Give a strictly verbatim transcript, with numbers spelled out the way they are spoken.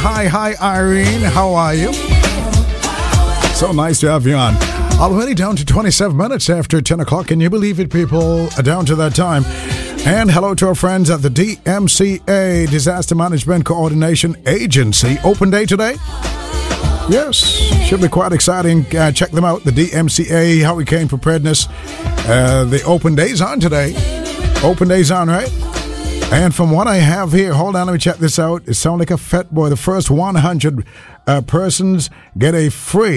Hi, hi, Irene. How are you? So nice to have you on. Already down to twenty-seven minutes after ten o'clock. Can you believe it, people? Down to that time. And hello to our friends at the D M C A, Disaster Management Coordination Agency. Open day today? Yes, should be quite exciting. Uh, check them out, the D M C A Hurricane Preparedness. Uh, the open day's on today. Open day's on, right? And from what I have here, hold on, let me check this out. It sounds like a fat boy. The first one hundred uh, persons get a free